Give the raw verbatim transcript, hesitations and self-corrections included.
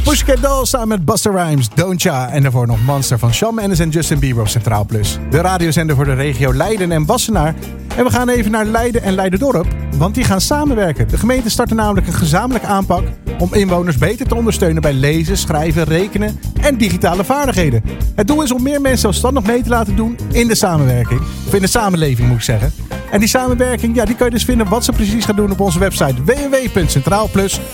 Pussycat Dolls samen met Busta Rhymes, Don't Ya. En daarvoor nog Monster van Shawn Mendes en Justin Bieber op Centraal Plus. De radiozender voor de regio Leiden en Wassenaar. En we gaan even naar Leiden en Leiderdorp, want die gaan samenwerken. De gemeente starten namelijk een gezamenlijke aanpak om inwoners beter te ondersteunen bij lezen, schrijven, rekenen en digitale vaardigheden. Het doel is om meer mensen zelfstandig mee te laten doen in de samenwerking. Of in de samenleving moet ik zeggen. En die samenwerking, ja, die kan je dus vinden wat ze precies gaan doen op onze website w w w punt centraal plus